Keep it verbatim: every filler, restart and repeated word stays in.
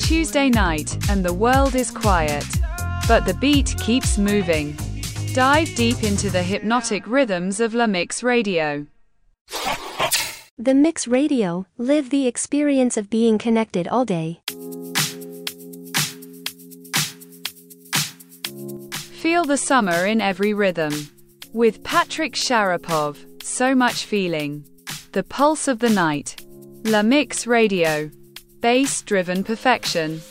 Tuesday night, and the world is quiet. But the beat keeps moving. Dive deep into the hypnotic rhythms of La Mix Radio. The Mix Radio, live the experience of being connected all day. Feel the summer in every rhythm. With Patrick Sharapov, so much feeling. The pulse of the night. La Mix Radio. Bass-driven perfection.